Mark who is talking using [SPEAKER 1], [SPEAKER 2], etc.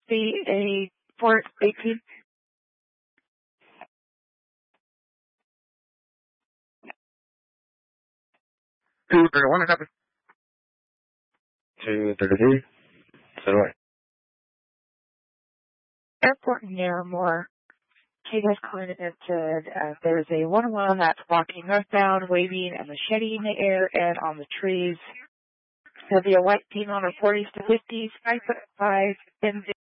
[SPEAKER 1] a 418.
[SPEAKER 2] 231, copy. 233. So what?
[SPEAKER 1] Airport Narramore. Kate called in and said there's a 101 that's walking northbound, waving a machete in the air and on the trees. There'll be a white team on her 40s to 50s, 5'5",